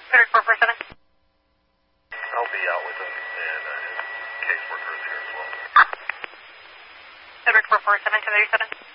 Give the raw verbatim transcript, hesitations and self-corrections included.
Frederick four four seven. I'll be out with him, and uh, his caseworker is here as well. Frederick four four seven, ten thirty-seven.